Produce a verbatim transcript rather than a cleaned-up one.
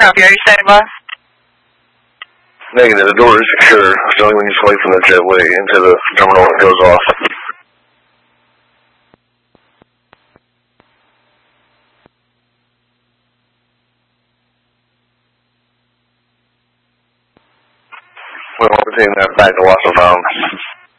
help you? Are you standing by? Negative. The door is secure. It's only when you sway from the jetway into the terminal it goes off. We're taking that back to Wassail Town.